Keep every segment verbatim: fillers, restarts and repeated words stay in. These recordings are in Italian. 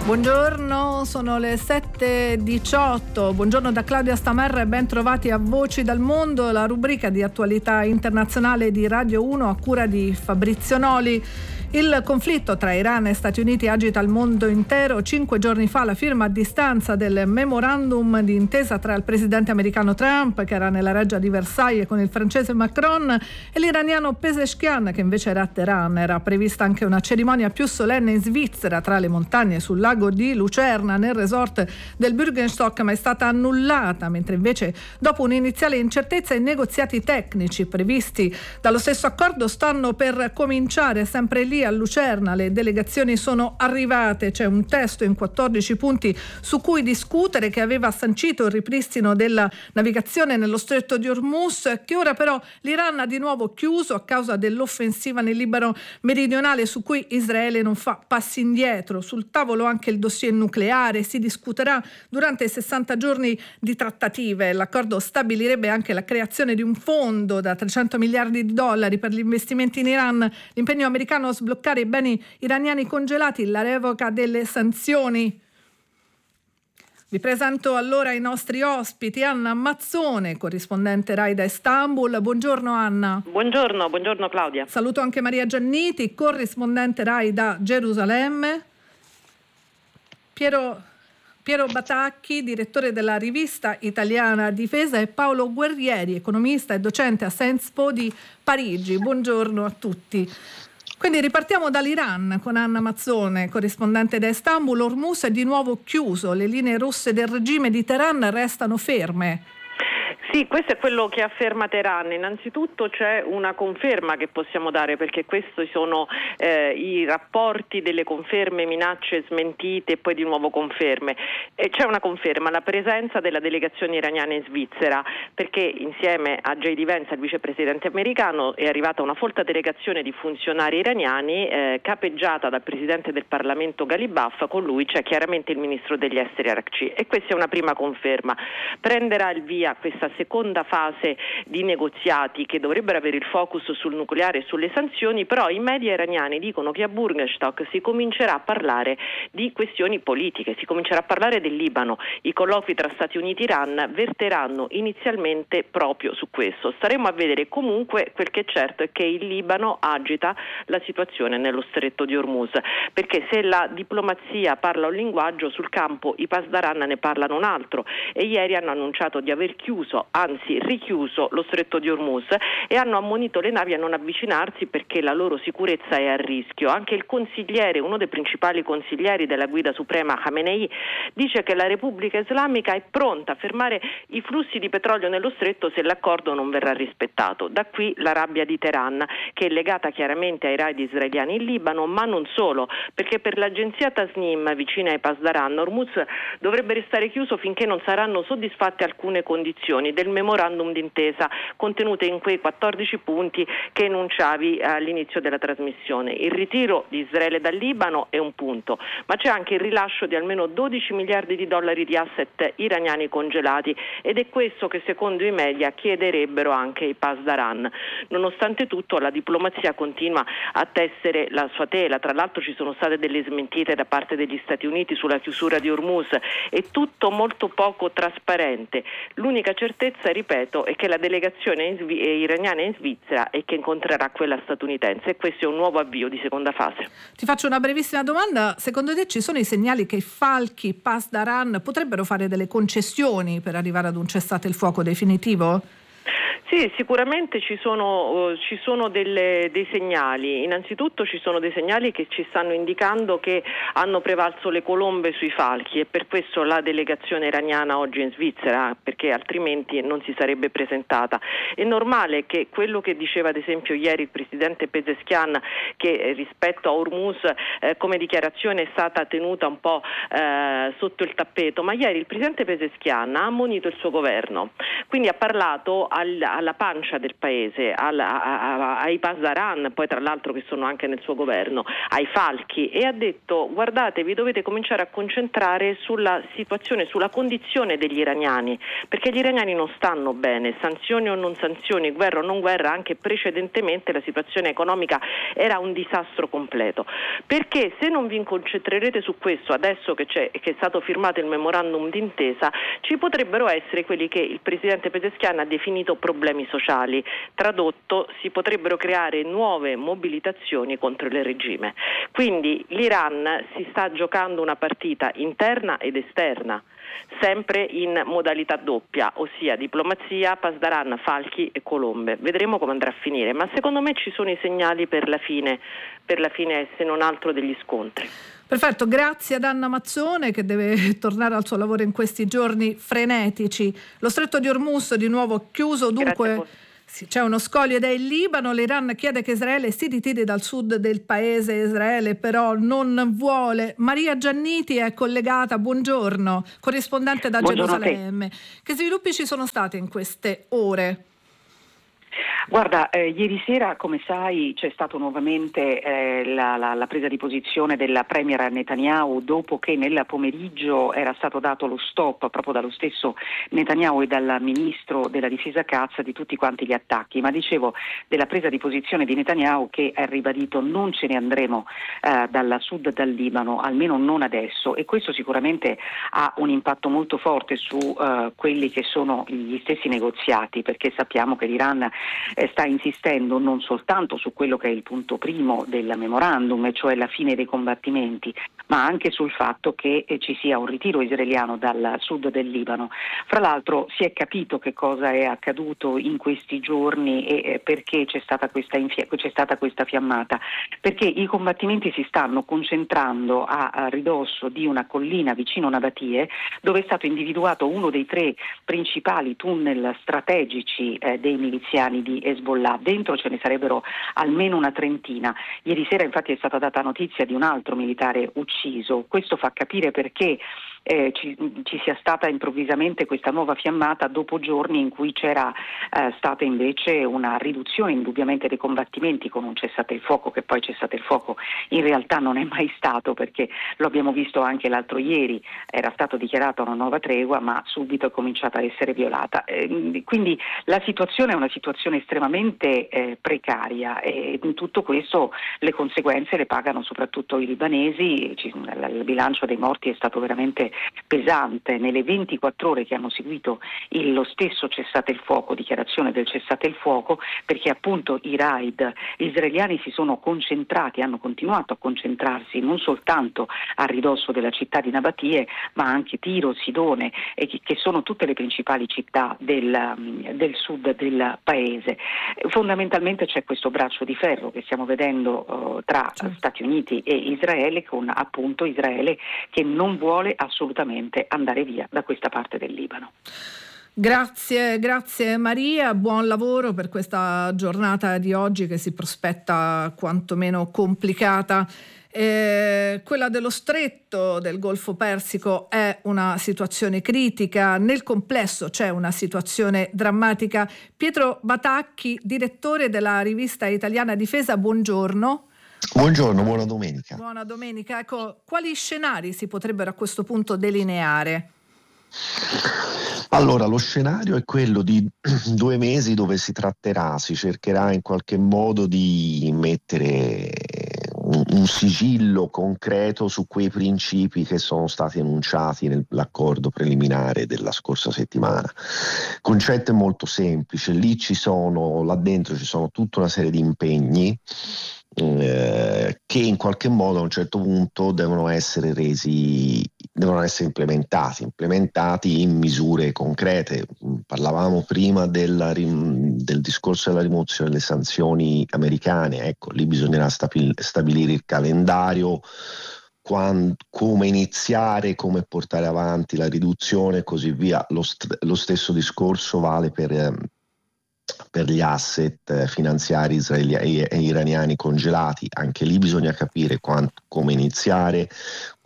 Buongiorno, sono le sette e diciotto. Buongiorno da Claudia Stamerra e ben trovati a Voci dal Mondo, la rubrica di attualità internazionale di Radio uno a cura di Fabrizio Noli. Il conflitto tra Iran e Stati Uniti agita il mondo intero. Cinque giorni fa la firma a distanza del memorandum di intesa tra il presidente americano Trump, che era nella reggia di Versailles, con il francese Macron e l'iraniano Pezeshkian, che invece era a Teheran. Era prevista anche una cerimonia più solenne in Svizzera, tra le montagne sul lago di Lucerna, nel resort del Bürgenstock, ma è stata annullata, mentre invece dopo un'iniziale incertezza i negoziati tecnici previsti dallo stesso accordo stanno per cominciare. Sempre lì a Lucerna le delegazioni sono arrivate, c'è un testo in quattordici punti su cui discutere, che aveva sancito il ripristino della navigazione nello stretto di Hormuz, che ora però l'Iran ha di nuovo chiuso a causa dell'offensiva nel Libano meridionale, su cui Israele non fa passi indietro. Sul tavolo anche il dossier nucleare, si discuterà durante i sessanta giorni di trattative. L'accordo stabilirebbe anche la creazione di un fondo da trecento miliardi di dollari per gli investimenti in Iran, l'impegno americano a sbloccare i beni iraniani congelati, la revoca delle sanzioni. Vi presento allora i nostri ospiti. Anna Mazzone, corrispondente Rai da Istanbul. Buongiorno Anna. Buongiorno, buongiorno Claudia. Saluto anche Maria Gianniti, corrispondente Rai da Gerusalemme. Piero, Piero Batacchi, direttore della rivista italiana Difesa, e Paolo Guerrieri, economista e docente a Sciences Po di Parigi. Buongiorno a tutti. Quindi ripartiamo dall'Iran con Anna Mazzone, corrispondente da Istanbul. Hormuz è di nuovo chiuso, le linee rosse del regime di Teheran restano ferme. Sì, questo è quello che afferma Teheran. Innanzitutto c'è una conferma che possiamo dare, perché questi sono eh, i rapporti delle conferme, minacce, smentite e poi di nuovo conferme. E c'è una conferma, la presenza della delegazione iraniana in Svizzera, perché insieme a J D Vance, il vicepresidente americano, è arrivata una folta delegazione di funzionari iraniani eh, capeggiata dal presidente del Parlamento Ghalibaf. Con lui c'è chiaramente il ministro degli esteri Araghchi, e questa è una prima conferma. Prenderà il via questa seconda fase di negoziati che dovrebbero avere il focus sul nucleare e sulle sanzioni, però i media iraniani dicono che a Bürgenstock si comincerà a parlare di questioni politiche, si comincerà a parlare del Libano. I colloqui tra Stati Uniti e Iran verteranno inizialmente proprio su questo. Staremo a vedere. Comunque quel che è certo è che il Libano agita la situazione nello stretto di Hormuz, perché se la diplomazia parla un linguaggio, sul campo i Pasdaran ne parlano un altro, e ieri hanno annunciato di aver chiuso, anzi richiuso, lo stretto di Hormuz, e hanno ammonito le navi a non avvicinarsi perché la loro sicurezza è a rischio. Anche il consigliere, uno dei principali consiglieri della guida suprema, Khamenei, dice che la Repubblica Islamica è pronta a fermare i flussi di petrolio nello stretto se l'accordo non verrà rispettato. Da qui la rabbia di Teheran, che è legata chiaramente ai raid israeliani in Libano, ma non solo, perché per l'agenzia Tasnim, vicina ai Pasdaran, Hormuz dovrebbe restare chiuso finché non saranno soddisfatte alcune condizioni del memorandum d'intesa contenute in quei quattordici punti che enunciavi all'inizio della trasmissione. Il ritiro di Israele dal Libano è un punto, ma c'è anche il rilascio di almeno dodici miliardi di dollari di asset iraniani congelati, ed è questo che secondo i media chiederebbero anche i Pasdaran. Nonostante tutto la diplomazia continua a tessere la sua tela. Tra l'altro ci sono state delle smentite da parte degli Stati Uniti sulla chiusura di Hormuz, è tutto molto poco trasparente. L'unica certezza, ripeto, è che la delegazione in Svi- iraniana è in Svizzera e che incontrerà quella statunitense, e questo è un nuovo avvio di seconda fase. Ti faccio una brevissima domanda. Secondo te ci sono i segnali che i falchi Pasdaran potrebbero fare delle concessioni per arrivare ad un cessate il fuoco definitivo? Sì, sicuramente ci sono, uh, ci sono delle, dei segnali. Innanzitutto ci sono dei segnali che ci stanno indicando che hanno prevalso le colombe sui falchi, e per questo la delegazione iraniana oggi è in Svizzera, perché altrimenti non si sarebbe presentata. È normale che quello che diceva ad esempio ieri il presidente Pezeshkian, che eh, rispetto a Hormuz eh, come dichiarazione è stata tenuta un po' eh, sotto il tappeto, ma ieri il presidente Pezeshkian ha ammonito il suo governo, quindi ha parlato al alla pancia del paese, alla, a, a, ai Pasdaran, poi tra l'altro che sono anche nel suo governo, ai falchi, e ha detto: guardate, vi dovete cominciare a concentrare sulla situazione, sulla condizione degli iraniani, perché gli iraniani non stanno bene, sanzioni o non sanzioni, guerra o non guerra, anche precedentemente la situazione economica era un disastro completo. Perché se non vi concentrerete su questo, adesso che, c'è, che è stato firmato il memorandum d'intesa, ci potrebbero essere quelli che il presidente Pezeshkian ha definito problemi sociali. Tradotto, si potrebbero creare nuove mobilitazioni contro il regime. Quindi l'Iran si sta giocando una partita interna ed esterna, sempre in modalità doppia, ossia diplomazia, Pasdaran, falchi e colombe. Vedremo come andrà a finire, ma secondo me ci sono i segnali per la fine, per la fine se non altro degli scontri. Perfetto, grazie ad Anna Mazzone, che deve tornare al suo lavoro in questi giorni frenetici. Lo stretto di Hormuz di nuovo chiuso, dunque sì, c'è uno scoglio ed è il Libano. L'Iran chiede che Israele si ritiri dal sud del paese. Israele però non vuole. Maria Gianniti è collegata, buongiorno, corrispondente da Buongiorno Gerusalemme. Che sviluppi ci sono stati in queste ore? Guarda, eh, ieri sera, come sai, c'è stata nuovamente eh, la, la, la presa di posizione della premier Netanyahu, dopo che nel pomeriggio era stato dato lo stop proprio dallo stesso Netanyahu e dal ministro della difesa Katz di tutti quanti gli attacchi. Ma dicevo della presa di posizione di Netanyahu, che ha ribadito: non ce ne andremo eh, dal sud dal Libano, almeno non adesso, e questo sicuramente ha un impatto molto forte su eh, quelli che sono gli stessi negoziati, perché sappiamo che l'Iran sta insistendo non soltanto su quello che è il punto primo del memorandum, e cioè la fine dei combattimenti, ma anche sul fatto che eh, ci sia un ritiro israeliano dal sud del Libano. Fra l'altro si è capito che cosa è accaduto in questi giorni e eh, perché c'è stata questa, infia- c'è stata questa fiammata, perché i combattimenti si stanno concentrando a, a ridosso di una collina vicino a Nabatie, dove è stato individuato uno dei tre principali tunnel strategici eh, dei miliziani di Hezbollah. Dentro ce ne sarebbero almeno una trentina. Ieri sera infatti è stata data notizia di un altro militare ucciso. Questo fa capire perché eh, ci, ci sia stata improvvisamente questa nuova fiammata dopo giorni in cui c'era eh, stata invece una riduzione indubbiamente dei combattimenti, con un cessate il fuoco che poi cessate il fuoco in realtà non è mai stato, perché lo abbiamo visto anche l'altro ieri, era stato dichiarata una nuova tregua ma subito è cominciata a essere violata. Eh, quindi la situazione è una situazione estremamente eh, precaria, e in tutto questo le conseguenze le pagano soprattutto i libanesi. Ci, il bilancio dei morti è stato veramente pesante. Nelle ventiquattro ore che hanno seguito il, lo stesso cessate il fuoco, dichiarazione del cessate il fuoco, perché appunto i raid israeliani si sono concentrati, hanno continuato a concentrarsi non soltanto a ridosso della città di Nabatie, ma anche Tiro, Sidone, e che, che sono tutte le principali città del, del sud del paese. Fondamentalmente c'è questo braccio di ferro che stiamo vedendo uh, tra certo. Stati Uniti e Israele, con appunto Israele che non vuole assolutamente andare via da questa parte del Libano. Grazie, grazie Maria, buon lavoro per questa giornata di oggi che si prospetta quantomeno complicata. Eh, quella dello stretto del Golfo Persico è una situazione critica, nel complesso c'è una situazione drammatica. Pietro Batacchi, direttore della rivista italiana Difesa, buongiorno. Buongiorno, buona domenica. Buona domenica. Ecco, quali scenari si potrebbero a questo punto delineare? Allora, lo scenario è quello di due mesi dove si tratterà, si cercherà in qualche modo di mettere un, un sigillo concreto su quei principi che sono stati enunciati nell'accordo preliminare della scorsa settimana. Il concetto è molto semplice, lì ci sono, là dentro ci sono tutta una serie di impegni eh, che in qualche modo a un certo punto devono essere resi devono essere implementati, implementati in misure concrete. Parlavamo prima della, del discorso della rimozione delle sanzioni americane, ecco, lì bisognerà stabilire il calendario, quando, come iniziare, come portare avanti la riduzione e così via. Lo, st- lo stesso discorso vale per, per gli asset finanziari israeliani e iraniani congelati. Anche lì bisogna capire quant- come iniziare,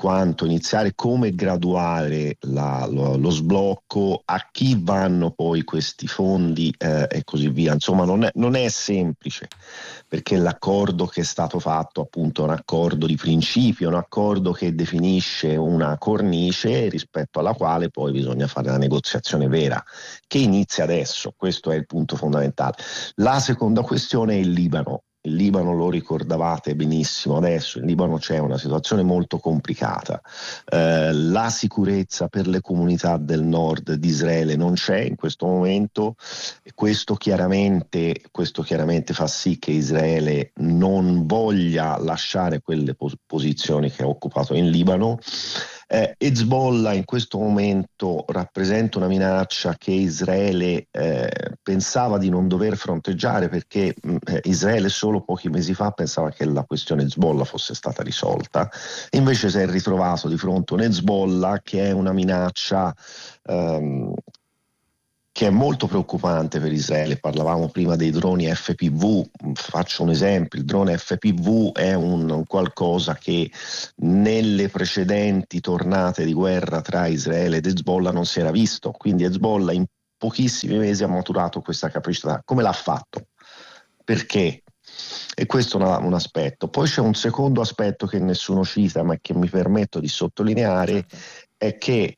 quanto iniziare, come graduare la, lo, lo sblocco, a chi vanno poi questi fondi eh, e così via. Insomma, non è, non è semplice, perché l'accordo che è stato fatto appunto è un accordo di principio, un accordo che definisce una cornice rispetto alla quale poi bisogna fare la negoziazione vera, che inizia adesso. Questo è il punto fondamentale. La seconda questione è il Libano. Il Libano, lo ricordavate benissimo adesso, in Libano c'è una situazione molto complicata, eh, la sicurezza per le comunità del nord di Israele non c'è in questo momento, e questo chiaramente, questo chiaramente fa sì che Israele non voglia lasciare quelle pos- posizioni che ha occupato in Libano. Eh, Hezbollah in questo momento rappresenta una minaccia che Israele eh, pensava di non dover fronteggiare, perché mh, Israele solo pochi mesi fa pensava che la questione Hezbollah fosse stata risolta, invece si è ritrovato di fronte a un Hezbollah che è una minaccia ehm, che è molto preoccupante per Israele. Parlavamo prima dei droni F P V, faccio un esempio: il drone F P V è un, un qualcosa che nelle precedenti tornate di guerra tra Israele ed Hezbollah non si era visto, quindi Hezbollah in pochissimi mesi ha maturato questa capacità. Come l'ha fatto? Perché? E questo è una, un aspetto. Poi c'è un secondo aspetto che nessuno cita, ma che mi permetto di sottolineare, è che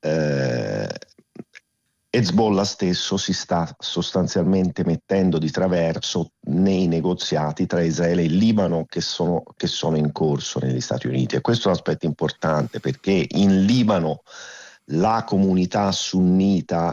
eh, Hezbollah stesso si sta sostanzialmente mettendo di traverso nei negoziati tra Israele e il Libano che sono, che sono in corso negli Stati Uniti, e questo è un aspetto importante, perché in Libano la comunità sunnita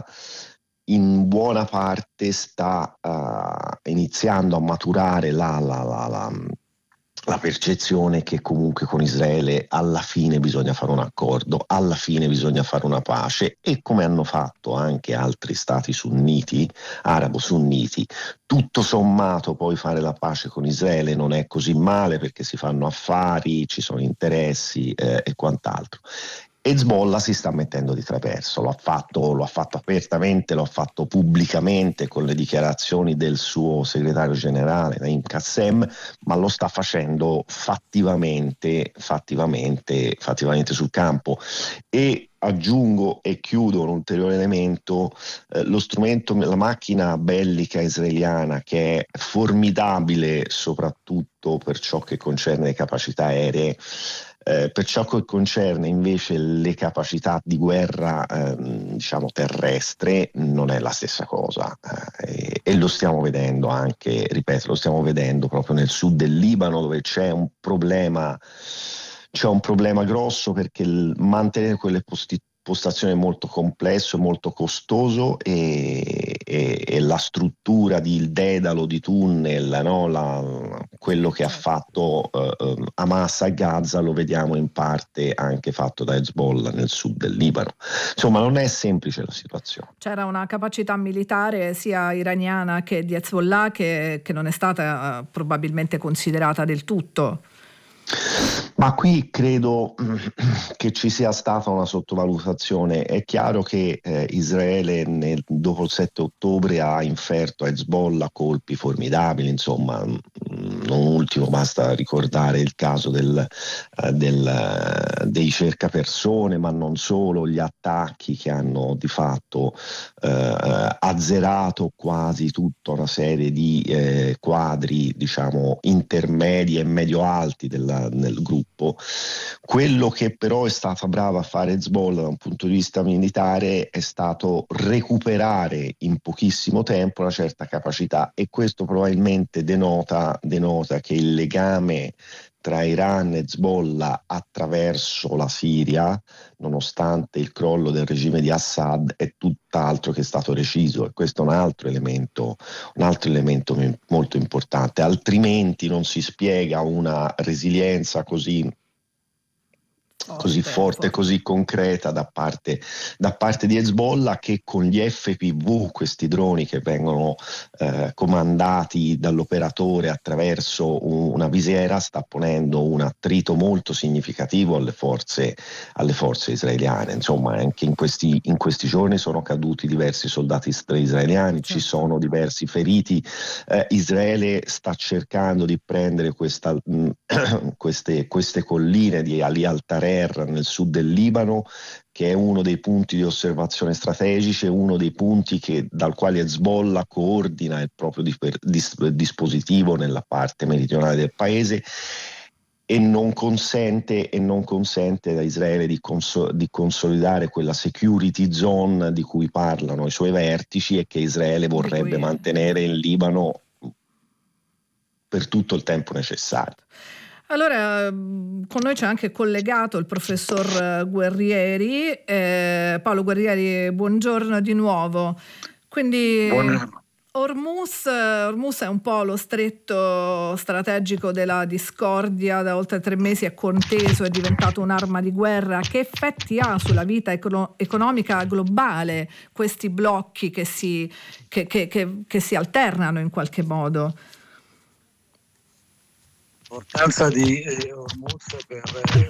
in buona parte sta uh, iniziando a maturare la, la, la, la la percezione che comunque con Israele alla fine bisogna fare un accordo, alla fine bisogna fare una pace, e come hanno fatto anche altri stati sunniti, arabo-sunniti, tutto sommato poi fare la pace con Israele non è così male, perché si fanno affari, ci sono interessi eh, e quant'altro. Hezbollah si sta mettendo di traverso, lo ha fatto, lo ha fatto apertamente, lo ha fatto pubblicamente con le dichiarazioni del suo segretario generale Naim Qassem, ma lo sta facendo fattivamente, fattivamente, fattivamente sul campo. E aggiungo e chiudo un ulteriore elemento: eh, lo strumento, la macchina bellica israeliana, che è formidabile soprattutto per ciò che concerne le capacità aeree, Eh, per ciò che concerne invece le capacità di guerra ehm, diciamo terrestre, non è la stessa cosa, eh, e, e lo stiamo vedendo anche, ripeto, lo stiamo vedendo proprio nel sud del Libano, dove c'è un problema c'è un problema grosso, perché il, mantenere quelle posti, postazioni è molto complesso, molto costoso, e, e, e la struttura di il dedalo di tunnel, no? la, quello che ha fatto uh, Hamas a Gaza lo vediamo in parte anche fatto da Hezbollah nel sud del Libano. Insomma, non è semplice la situazione. C'era una capacità militare sia iraniana che di Hezbollah che, che non è stata uh, probabilmente considerata del tutto. Ma qui credo che ci sia stata una sottovalutazione. È chiaro che eh, Israele nel, dopo il sette ottobre ha inferto a Hezbollah colpi formidabili, insomma, non ultimo basta ricordare il caso del, uh, del, uh, dei cercapersone, ma non solo, gli attacchi che hanno di fatto uh, azzerato quasi tutta una serie di eh, quadri, diciamo, intermedi e medio-alti della, nel gruppo. Quello che però è stata brava a fare Hezbollah da un punto di vista militare è stato recuperare in pochissimo tempo una certa capacità, e questo probabilmente denota, denota che il legame tra Iran e Hezbollah attraverso la Siria, nonostante il crollo del regime di Assad, è tutt'altro che stato reciso, e questo è un altro elemento, un altro elemento molto importante. Altrimenti non si spiega una resilienza così così forte, così concreta da parte, da parte di Hezbollah, che con gli F P V, questi droni che vengono eh, comandati dall'operatore attraverso un, una visiera, sta ponendo un attrito molto significativo alle forze, alle forze israeliane. Insomma, anche in questi, in questi giorni sono caduti diversi soldati israeliani, ci sono diversi feriti. eh, Israele sta cercando di prendere questa, mh, queste, queste colline di Ali Al-Tare Deir nel sud del Libano, che è uno dei punti di osservazione strategici, uno dei punti che, dal quale Hezbollah coordina il proprio dis- dispositivo nella parte meridionale del paese, e non consente, e non consente a Israele di, cons- di consolidare quella security zone di cui parlano i suoi vertici e che Israele vorrebbe cui... mantenere in Libano per tutto il tempo necessario. Allora, con noi c'è anche collegato il professor Guerrieri. Eh, Paolo Guerrieri, buongiorno di nuovo. Quindi Buongiorno. Hormuz, Hormuz è un po' lo stretto strategico della discordia, da oltre tre mesi è conteso, è diventato un'arma di guerra. Che effetti ha sulla vita econo- economica globale questi blocchi che si, che, che, che, che si alternano in qualche modo? L'importanza di eh, Hormuz per eh,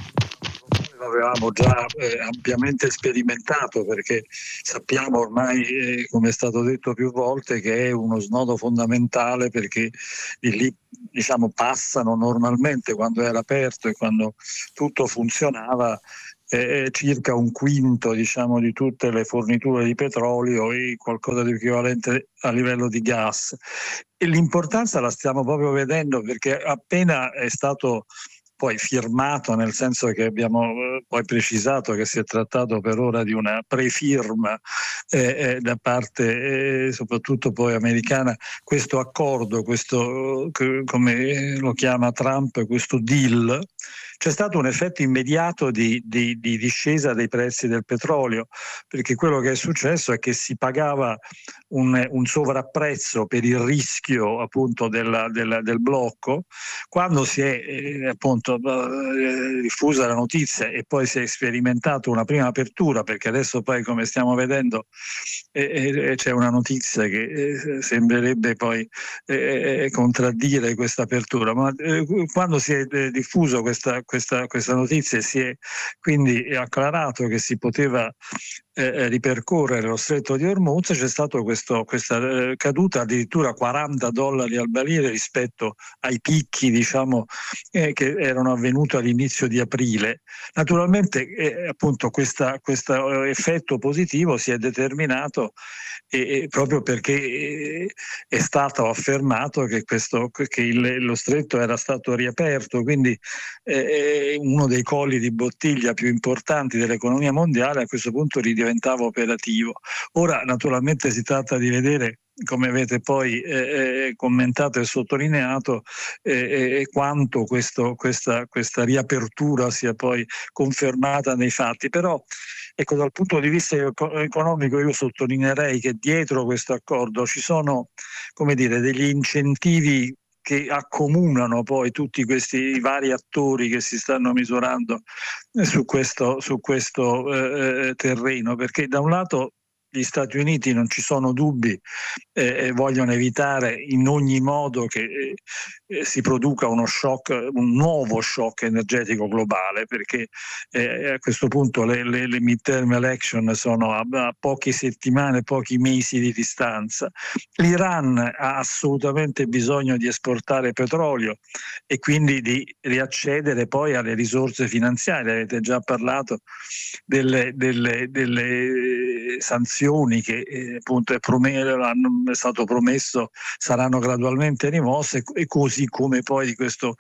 l'avevamo già eh, ampiamente sperimentato, perché sappiamo ormai, eh, come è stato detto più volte, che è uno snodo fondamentale, perché di lì, diciamo, passano normalmente, quando era aperto e quando tutto funzionava, eh, circa un quinto, diciamo, di tutte le forniture di petrolio e qualcosa di equivalente a livello di gas. E l'importanza la stiamo proprio vedendo, perché appena è stato poi firmato, nel senso che abbiamo eh, poi precisato che si è trattato per ora di una prefirma eh, eh, da parte eh, soprattutto poi americana, questo accordo, questo eh, come lo chiama Trump, questo deal, c'è stato un effetto immediato di, di, di discesa dei prezzi del petrolio, perché quello che è successo è che si pagava un, un sovrapprezzo per il rischio appunto della, della, del blocco. Quando si è eh, appunto eh, diffusa la notizia e poi si è sperimentato una prima apertura, perché adesso poi, come stiamo vedendo, eh, eh, c'è una notizia che eh, sembrerebbe poi eh, contraddire questa apertura, ma eh, quando si è eh, diffuso questa Questa, questa notizia, si è quindi acclarato che si poteva eh, ripercorrere lo stretto di Hormuz, c'è stata questa eh, caduta addirittura quaranta dollari al barile rispetto ai picchi, diciamo, eh, che erano avvenuti all'inizio di aprile. Naturalmente eh, appunto questo effetto positivo si è determinato eh, proprio perché eh, è stato affermato che, questo, che il, lo stretto era stato riaperto, quindi eh, uno dei colli di bottiglia più importanti dell'economia mondiale a questo punto ridiventava operativo. Ora naturalmente si tratta di vedere, come avete poi eh, commentato e sottolineato, eh, quanto questo, questa, questa riapertura sia poi confermata nei fatti. Però ecco, dal punto di vista economico io sottolineerei che dietro questo accordo ci sono, come dire, degli incentivi che accomunano poi tutti questi vari attori che si stanno misurando su questo, su questo eh, terreno, perché da un lato gli Stati Uniti, non ci sono dubbi, eh, vogliono evitare in ogni modo che eh, si produca uno shock, un nuovo shock energetico globale, perché eh, a questo punto le, le, le midterm election sono a, a poche settimane, pochi mesi di distanza. L'Iran ha assolutamente bisogno di esportare petrolio e quindi di riaccedere poi alle risorse finanziarie. Avete già parlato delle, delle, delle sanzioni che eh, appunto è, prom- hanno, è stato promesso saranno gradualmente rimosse, e così come poi di questo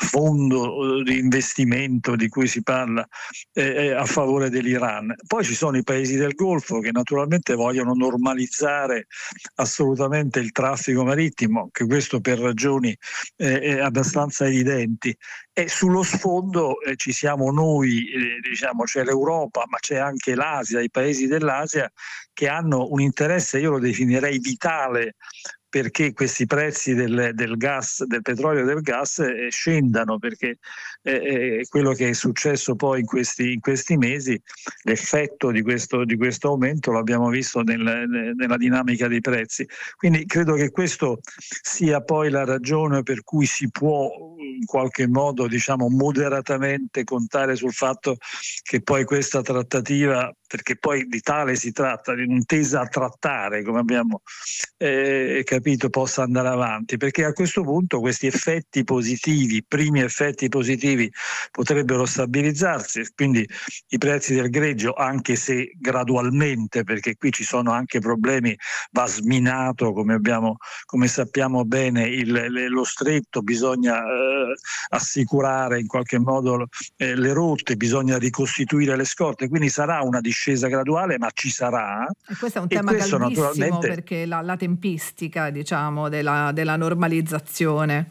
fondo di investimento di cui si parla eh, a favore dell'Iran. Poi ci sono i paesi del Golfo che naturalmente vogliono normalizzare assolutamente il traffico marittimo, che questo per ragioni eh, abbastanza evidenti. E sullo sfondo eh, ci siamo noi, eh, diciamo, c'è l'Europa, ma c'è anche l'Asia, i paesi dell'Asia che hanno un interesse, io lo definirei vitale, perché questi prezzi del, del gas, del petrolio e del gas eh, scendano, perché eh, quello che è successo poi in questi, in questi mesi, l'effetto di questo, di questo aumento l'abbiamo visto nel, nella dinamica dei prezzi. Quindi credo che questo sia poi la ragione per cui si può in qualche modo, diciamo, moderatamente contare sul fatto che poi questa trattativa, perché poi di tale si tratta, di un'intesa a trattare, come abbiamo eh, capito, possa andare avanti, perché a questo punto questi effetti positivi, primi effetti positivi, potrebbero stabilizzarsi, quindi i prezzi del greggio, anche se gradualmente, perché qui ci sono anche problemi, va sminato, come abbiamo, come sappiamo bene, il, le, lo stretto, bisogna eh, assicurare in qualche modo eh, le rotte, bisogna ricostituire le scorte, quindi sarà una discesa graduale, ma ci sarà. E questo è un tema caldissimo, naturalmente, perché la, la tempistica, diciamo, della, della normalizzazione.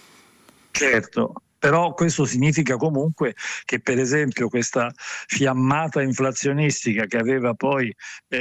Certo. Però questo significa comunque che, per esempio, questa fiammata inflazionistica che aveva poi eh,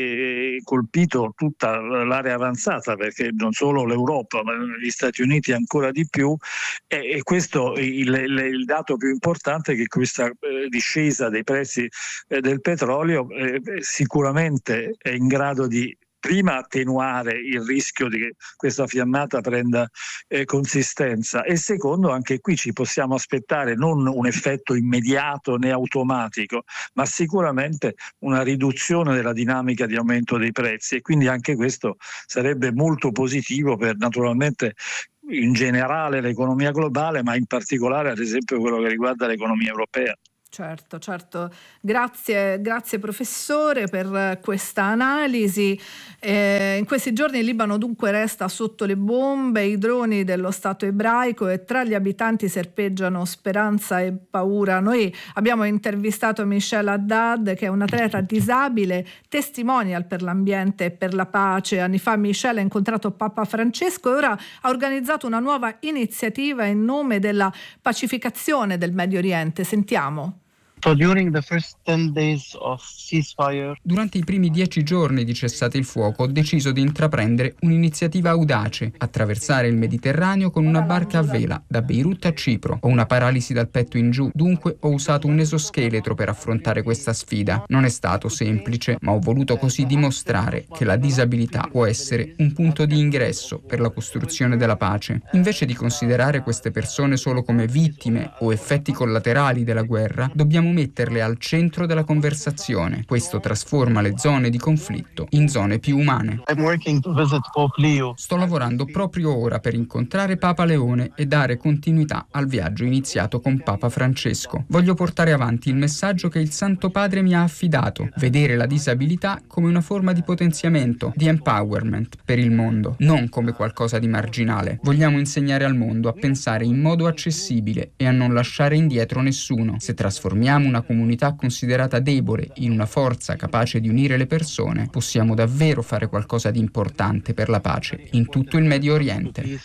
eh, colpito tutta l'area avanzata, perché non solo l'Europa ma gli Stati Uniti ancora di più, e, e questo il, il, il dato più importante è che questa eh, discesa dei prezzi eh, del petrolio eh, sicuramente è in grado di prima attenuare il rischio di che questa fiammata prenda eh, consistenza, e secondo, anche qui ci possiamo aspettare non un effetto immediato né automatico, ma sicuramente una riduzione della dinamica di aumento dei prezzi, e quindi anche questo sarebbe molto positivo per, naturalmente, in generale l'economia globale, ma in particolare ad esempio quello che riguarda l'economia europea. Certo, certo. Grazie, grazie professore per questa analisi. Eh, in questi giorni il Libano dunque resta sotto le bombe, i droni dello Stato ebraico, e tra gli abitanti serpeggiano speranza e paura. Noi abbiamo intervistato Michelle Haddad, che è un atleta disabile, testimonial per l'ambiente e per la pace. Anni fa Michelle ha incontrato Papa Francesco e ora ha organizzato una nuova iniziativa in nome della pacificazione del Medio Oriente. Sentiamo. So during the first ten days of ceasefire, durante i primi dieci giorni di cessate il fuoco ho deciso di intraprendere un'iniziativa audace, attraversare il Mediterraneo con una barca a vela da Beirut a Cipro. Ho una paralisi dal petto in giù, dunque ho usato un esoscheletro per affrontare questa sfida. Non è stato semplice, ma ho voluto così dimostrare che la disabilità può essere un punto di ingresso per la costruzione della pace. Invece di considerare queste persone solo come vittime o effetti collaterali della guerra, dobbiamo metterle al centro della conversazione. Questo trasforma le zone di conflitto in zone più umane. I'm working to visit Pope Leo. Sto lavorando proprio ora per incontrare Papa Leone e dare continuità al viaggio iniziato con Papa Francesco. Voglio portare avanti il messaggio che il Santo Padre mi ha affidato: vedere la disabilità come una forma di potenziamento, di empowerment per il mondo, non come qualcosa di marginale. Vogliamo insegnare al mondo a pensare in modo accessibile e a non lasciare indietro nessuno. Se trasformiamo una comunità considerata debole in una forza capace di unire le persone, possiamo davvero fare qualcosa di importante per la pace in tutto il Medio Oriente. E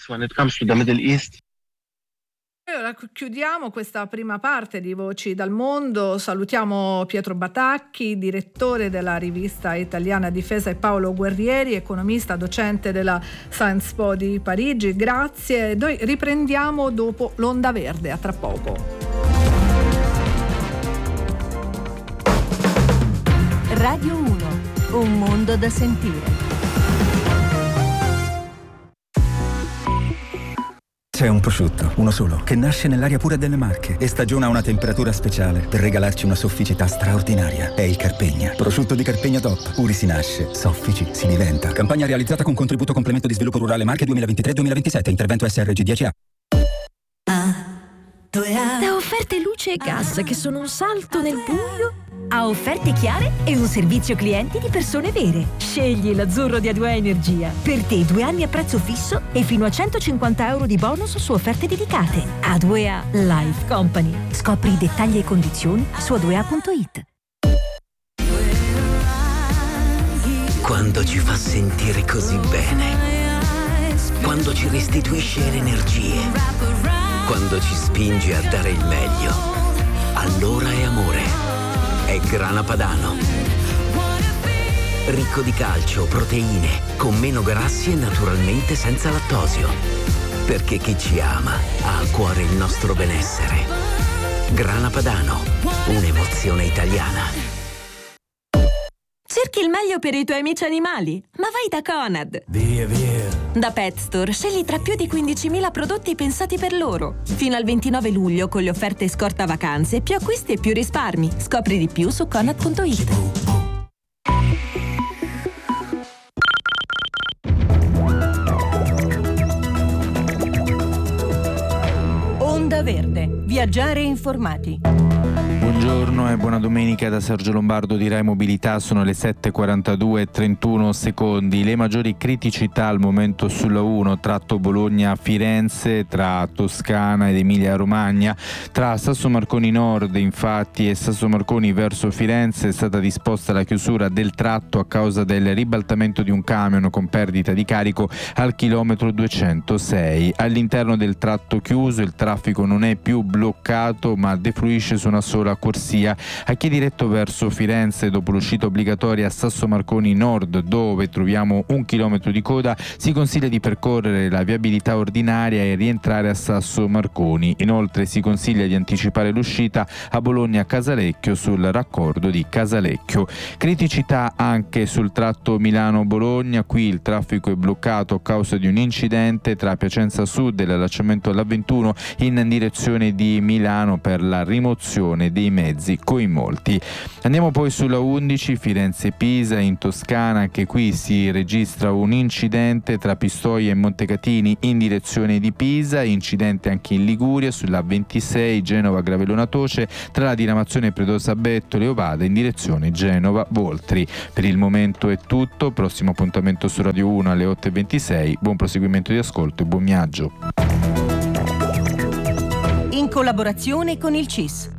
ora chiudiamo questa prima parte di Voci dal Mondo. Salutiamo Pietro Batacchi, direttore della rivista italiana Difesa, e Paolo Guerrieri, economista, docente della Sciences Po di Parigi. Grazie. Noi riprendiamo dopo l'Onda Verde. A tra poco. Radio uno, un mondo da sentire. C'è un prosciutto, uno solo, che nasce nell'aria pura delle Marche e stagiona a una temperatura speciale per regalarci una sofficità straordinaria. È il Carpegna. Prosciutto di Carpegna Top. Puri si nasce, soffici si diventa. Campagna realizzata con contributo complemento di sviluppo rurale Marche duemilaventitré duemilaventisette. Intervento S R G dieci A. Da offerte luce e gas che sono un salto nel buio a offerte chiare e un servizio clienti di persone vere. Scegli l'azzurro di A due A Energia. Per te due anni a prezzo fisso e fino a centocinquanta euro di bonus su offerte dedicate. A due A Life Company. Scopri i dettagli e condizioni su a due a punto it. Quando ci fa sentire così bene, quando ci restituisce le energie, quando ci spinge a dare il meglio, allora è amore. È Grana Padano. Ricco di calcio, proteine, con meno grassi e naturalmente senza lattosio. Perché chi ci ama ha a cuore il nostro benessere. Grana Padano, un'emozione italiana. Cerchi il meglio per i tuoi amici animali, ma vai da Conad. Via, via. Da Pet Store scegli tra più di quindicimila prodotti pensati per loro. Fino al ventinove luglio con le offerte scorta vacanze, più acquisti e più risparmi. Scopri di più su conad punto it. Onda Verde. Viaggiare informati. Buongiorno e buona domenica da Sergio Lombardo di Rai Mobilità. Sono le sette e quarantadue e trentuno secondi. Le maggiori criticità al momento sulla uno, tratto Bologna-Firenze, tra Toscana ed Emilia-Romagna. Tra Sasso Marconi Nord infatti e Sasso Marconi verso Firenze è stata disposta la chiusura del tratto a causa del ribaltamento di un camion con perdita di carico al chilometro duecentosei. All'interno del tratto chiuso il traffico non è più bloccato ma defluisce su una sola corsia. A chi è diretto verso Firenze dopo l'uscita obbligatoria a Sasso Marconi Nord, dove troviamo un chilometro di coda, si consiglia di percorrere la viabilità ordinaria e rientrare a Sasso Marconi. Inoltre si consiglia di anticipare l'uscita a Bologna-Casalecchio sul raccordo di Casalecchio. Criticità anche sul tratto Milano-Bologna. Qui il traffico è bloccato a causa di un incidente tra Piacenza Sud e l'allacciamento alla ventuno in direzione di Milano per la rimozione dei mezzi coinvolti. Andiamo poi sulla undici Firenze-Pisa in Toscana. Anche qui si registra un incidente tra Pistoia e Montecatini in direzione di Pisa, incidente anche in Liguria sulla ventisei Genova-Gravellona-Toce tra la diramazione Predosa-Bettole e Ovada in direzione Genova-Voltri. Per il momento è tutto, prossimo appuntamento su Radio uno alle otto e ventisei. Buon proseguimento di ascolto e buon viaggio. In collaborazione con il C I S.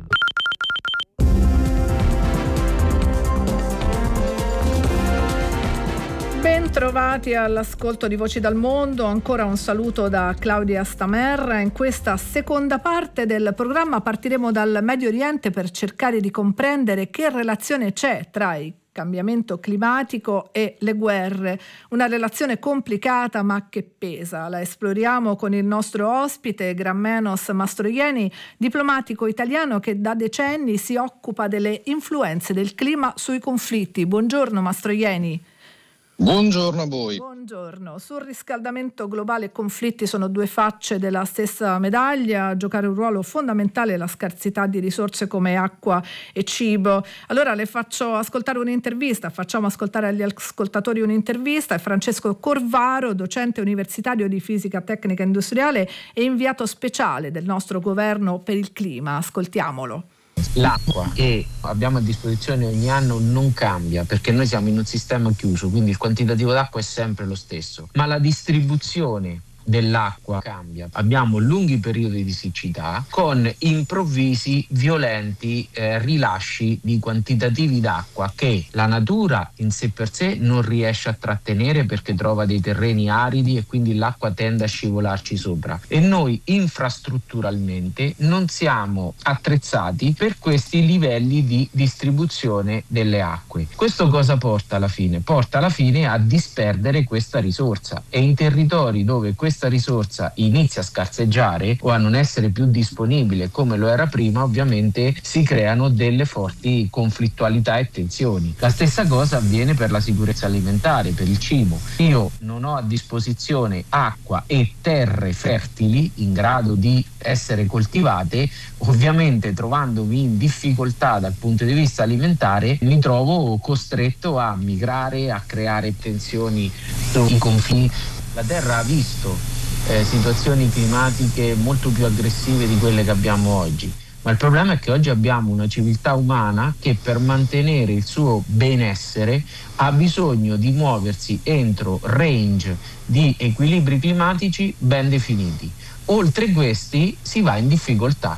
Ben trovati all'ascolto di Voci dal Mondo, ancora un saluto da Claudia Stamerra. In questa seconda parte del programma partiremo dal Medio Oriente per cercare di comprendere che relazione c'è tra il cambiamento climatico e le guerre, una relazione complicata ma che pesa. La esploriamo con il nostro ospite Gramenos Mastroianni, diplomatico italiano che da decenni si occupa delle influenze del clima sui conflitti. Buongiorno Mastroianni. Buongiorno a voi. Buongiorno. Sul riscaldamento globale e conflitti sono due facce della stessa medaglia. A giocare un ruolo fondamentale è la scarsità di risorse come acqua e cibo. Allora le faccio ascoltare un'intervista, facciamo ascoltare agli ascoltatori un'intervista. È Francesco Corvaro, docente universitario di fisica tecnica industriale e inviato speciale del nostro governo per il clima. Ascoltiamolo. L'acqua che abbiamo a disposizione ogni anno non cambia perché noi siamo in un sistema chiuso, quindi il quantitativo d'acqua è sempre lo stesso, ma la distribuzione dell'acqua cambia. Abbiamo lunghi periodi di siccità con improvvisi violenti eh, rilasci di quantitativi d'acqua che la natura in sé per sé non riesce a trattenere perché trova dei terreni aridi e quindi l'acqua tende a scivolarci sopra, e noi infrastrutturalmente non siamo attrezzati per questi livelli di distribuzione delle acque. Questo cosa porta alla fine? Porta alla fine a disperdere questa risorsa, e in territori dove questa questa risorsa inizia a scarseggiare o a non essere più disponibile come lo era prima, ovviamente si creano delle forti conflittualità e tensioni. La stessa cosa avviene per la sicurezza alimentare, per il cibo. Io non ho a disposizione acqua e terre fertili in grado di essere coltivate, ovviamente trovandomi in difficoltà dal punto di vista alimentare mi trovo costretto a migrare, a creare tensioni sui confini. La Terra ha visto eh, situazioni climatiche molto più aggressive di quelle che abbiamo oggi, ma il problema è che oggi abbiamo una civiltà umana che per mantenere il suo benessere ha bisogno di muoversi entro range di equilibri climatici ben definiti. Oltre questi si va in difficoltà.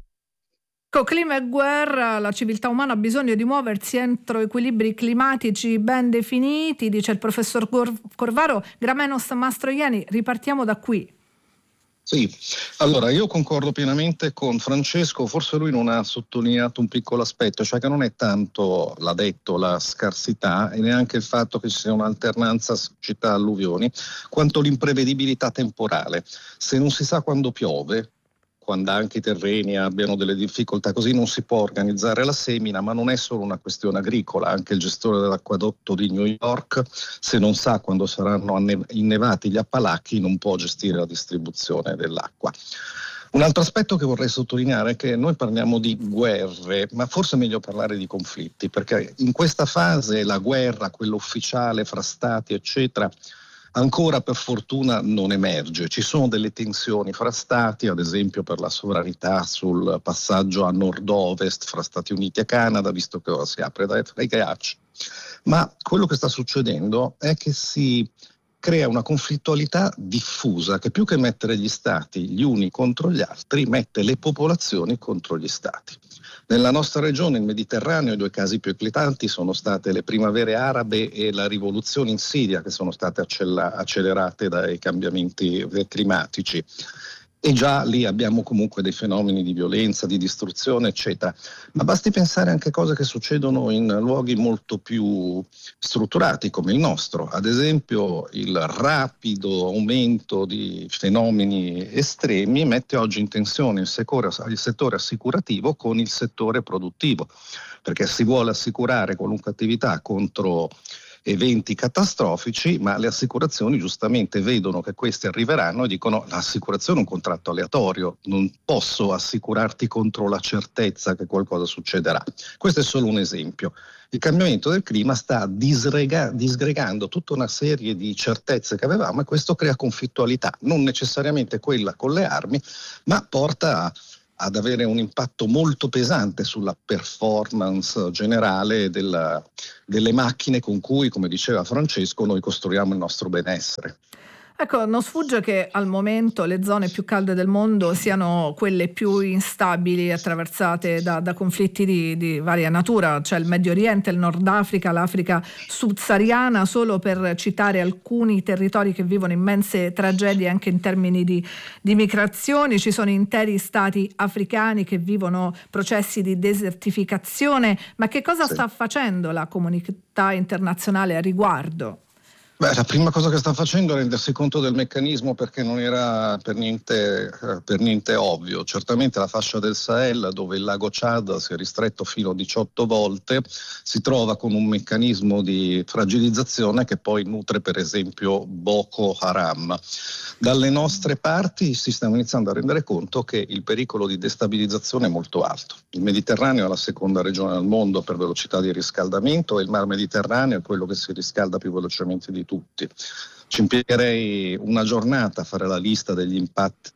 Clima e guerra, la civiltà umana ha bisogno di muoversi entro equilibri climatici ben definiti, dice il professor Corvaro. Gramenos Mastroianni, ripartiamo da qui. Sì, allora io concordo pienamente con Francesco, forse lui non ha sottolineato un piccolo aspetto, cioè che non è tanto, l'ha detto, la scarsità e neanche il fatto che ci sia un'alternanza siccità-alluvioni, quanto l'imprevedibilità temporale. Se non si sa quando piove, quando anche i terreni abbiano delle difficoltà, così non si può organizzare la semina, ma non è solo una questione agricola, anche il gestore dell'acquedotto di New York, se non sa quando saranno innevati gli Appalachi, non può gestire la distribuzione dell'acqua. Un altro aspetto che vorrei sottolineare è che noi parliamo di guerre, ma forse è meglio parlare di conflitti, perché in questa fase la guerra, quella ufficiale fra stati, eccetera, ancora per fortuna non emerge. Ci sono delle tensioni fra stati, ad esempio per la sovranità sul passaggio a nord-ovest fra Stati Uniti e Canada, visto che ora si apre dai ghiacci. Ma quello che sta succedendo è che si crea una conflittualità diffusa che più che mettere gli stati gli uni contro gli altri, mette le popolazioni contro gli stati. Nella nostra regione, il Mediterraneo, i due casi più eclatanti sono state le primavere arabe e la rivoluzione in Siria, che sono state accelerate dai cambiamenti climatici. E già lì abbiamo comunque dei fenomeni di violenza, di distruzione, eccetera. Ma basti pensare anche a cose che succedono in luoghi molto più strutturati come il nostro. Ad esempio, il rapido aumento di fenomeni estremi mette oggi in tensione il settore, il settore assicurativo con il settore produttivo, perché si vuole assicurare qualunque attività contro eventi catastrofici, ma le assicurazioni giustamente vedono che questi arriveranno e dicono: l'assicurazione è un contratto aleatorio, non posso assicurarti contro la certezza che qualcosa succederà. Questo è solo un esempio. Il cambiamento del clima sta disgrega- disgregando tutta una serie di certezze che avevamo, e questo crea conflittualità, non necessariamente quella con le armi, ma porta a ad avere un impatto molto pesante sulla performance generale della, delle macchine con cui, come diceva Francesco, noi costruiamo il nostro benessere. Ecco, non sfugge che al momento le zone più calde del mondo siano quelle più instabili, attraversate da, da conflitti di, di varia natura, cioè il Medio Oriente, il Nord Africa, l'Africa subsahariana, solo per citare alcuni territori che vivono immense tragedie anche in termini di, di migrazioni. Ci sono interi stati africani che vivono processi di desertificazione, ma che cosa sì. sta facendo la comunità internazionale a riguardo? Beh, la prima cosa che sta facendo è rendersi conto del meccanismo, perché non era per niente, per niente ovvio. Certamente la fascia del Sahel, dove il lago Chad si è ristretto fino a diciotto volte, si trova con un meccanismo di fragilizzazione che poi nutre per esempio Boko Haram. Dalle nostre parti si sta iniziando a rendere conto che il pericolo di destabilizzazione è molto alto. Il Mediterraneo è la seconda regione al mondo per velocità di riscaldamento, e il Mar Mediterraneo è quello che si riscalda più velocemente di tutti. Ci impiegherei una giornata a fare la lista degli impatti,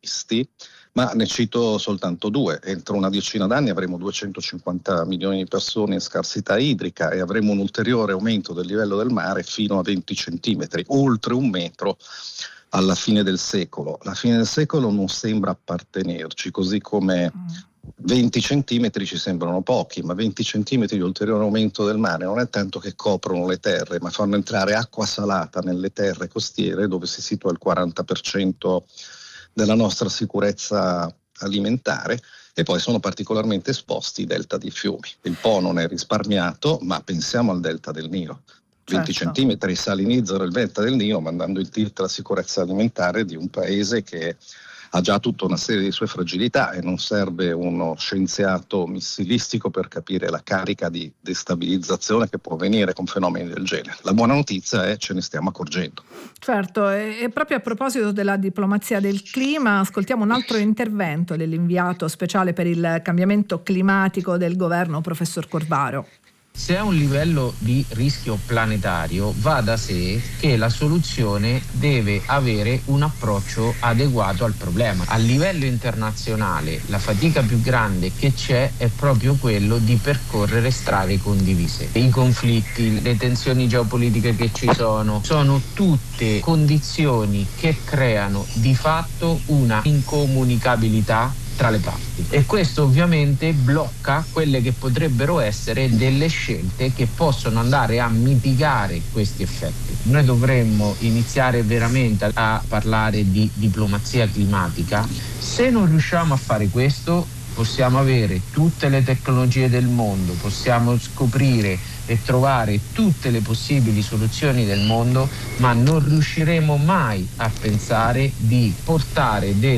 ma ne cito soltanto due. Entro una decina d'anni avremo duecentocinquanta milioni di persone in scarsità idrica e avremo un ulteriore aumento del livello del mare fino a venti centimetri, oltre un metro alla fine del secolo. La fine del secolo non sembra appartenerci, così come venti centimetri ci sembrano pochi, ma venti centimetri di ulteriore aumento del mare non è tanto che coprono le terre, ma fanno entrare acqua salata nelle terre costiere, dove si situa il quaranta per cento della nostra sicurezza alimentare, e poi sono particolarmente esposti i delta di fiumi. Il Po non è risparmiato, ma pensiamo al delta del Nilo. venti certo. centimetri salinizzano il delta del Nilo, mandando in tilt la sicurezza alimentare di un paese che ha già tutta una serie di sue fragilità, e non serve uno scienziato missilistico per capire la carica di destabilizzazione che può venire con fenomeni del genere. La buona notizia è che ce ne stiamo accorgendo. Certo, e proprio a proposito della diplomazia del clima, ascoltiamo un altro intervento dell'inviato speciale per il cambiamento climatico del governo, professor Corvaro. Se è un livello di rischio planetario, va da sé che la soluzione deve avere un approccio adeguato al problema. A livello internazionale la fatica più grande che c'è è proprio quello di percorrere strade condivise. I conflitti, le tensioni geopolitiche che ci sono, sono tutte condizioni che creano di fatto una incomunicabilità tra le parti, e questo ovviamente blocca quelle che potrebbero essere delle scelte che possono andare a mitigare questi effetti. Noi dovremmo iniziare veramente a parlare di diplomazia climatica. Se non riusciamo a fare questo, possiamo avere tutte le tecnologie del mondo, possiamo scoprire e trovare tutte le possibili soluzioni del mondo, ma non riusciremo mai a pensare di portare delle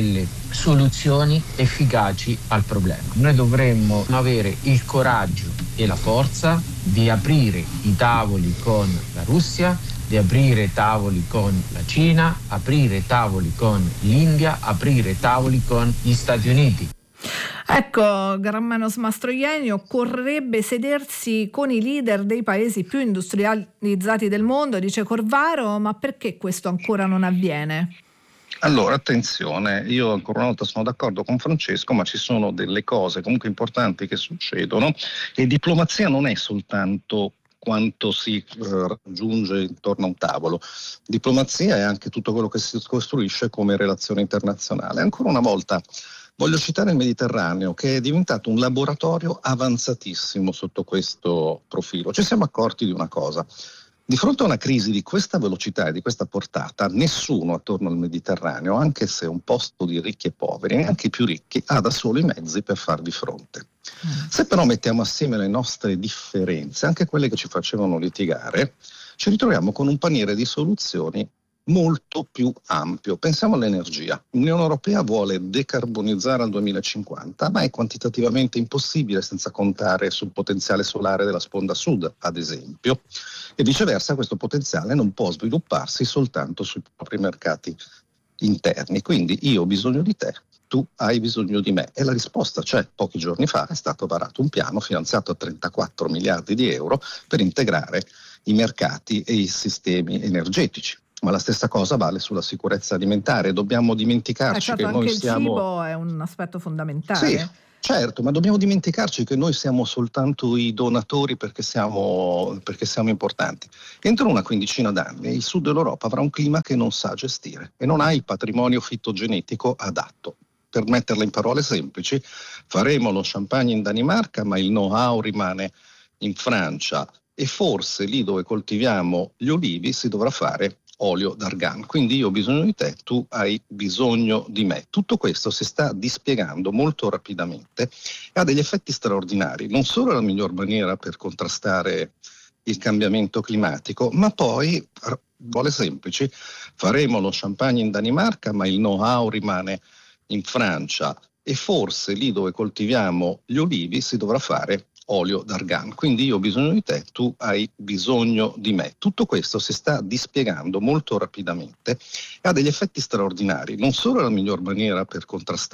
soluzioni efficaci al problema. Noi dovremmo avere il coraggio e la forza di aprire i tavoli con la Russia, di aprire tavoli con la Cina, aprire tavoli con l'India, aprire tavoli con gli Stati Uniti. Ecco, Gramenos Mastroianni, occorrerebbe sedersi con i leader dei paesi più industrializzati del mondo, dice Corvaro, ma perché questo ancora non avviene? Allora, attenzione, io ancora una volta sono d'accordo con Francesco, ma ci sono delle cose comunque importanti che succedono e diplomazia non è soltanto quanto si eh, raggiunge intorno a un tavolo. Diplomazia è anche tutto quello che si costruisce come relazione internazionale. Ancora una volta voglio citare il Mediterraneo, che è diventato un laboratorio avanzatissimo sotto questo profilo. Ci siamo accorti di una cosa. Di fronte a una crisi di questa velocità e di questa portata, nessuno attorno al Mediterraneo, anche se è un posto di ricchi e poveri, neanche i più ricchi, ha da solo i mezzi per farvi fronte. Mm. Se però mettiamo assieme le nostre differenze, anche quelle che ci facevano litigare, ci ritroviamo con un paniere di soluzioni molto più ampio. Pensiamo all'energia. L'Unione Europea vuole decarbonizzare al duemilacinquanta, ma è quantitativamente impossibile senza contare sul potenziale solare della sponda sud, ad esempio, e viceversa questo potenziale non può svilupparsi soltanto sui propri mercati interni. Quindi io ho bisogno di te, tu hai bisogno di me. E la risposta c'è. Pochi giorni fa è stato varato un piano finanziato a trentaquattro miliardi di euro per integrare i mercati e i sistemi energetici. Ma la stessa cosa vale sulla sicurezza alimentare. Dobbiamo dimenticarci eh, certo, che noi anche siamo... il cibo è un aspetto fondamentale. Sì, certo, ma dobbiamo dimenticarci che noi siamo soltanto i donatori perché siamo, perché siamo importanti. Entro una quindicina d'anni il sud dell'Europa avrà un clima che non sa gestire e non ha il patrimonio fitogenetico adatto. Per metterla in parole semplici, faremo lo champagne in Danimarca, ma il know-how rimane in Francia e forse lì dove coltiviamo gli olivi si dovrà fare olio d'argan. Quindi io ho bisogno di te, tu hai bisogno di me. Tutto questo si sta dispiegando molto rapidamente e ha degli effetti straordinari. Non solo è la miglior maniera per contrastare il cambiamento climatico, ma poi, parole semplici, faremo lo champagne in Danimarca, ma il know-how rimane in Francia e forse lì dove coltiviamo gli olivi si dovrà fare olio d'argan. Quindi io ho bisogno di te, tu hai bisogno di me. Tutto questo si sta dispiegando molto rapidamente e ha degli effetti straordinari. Non solo è la miglior maniera per contrastare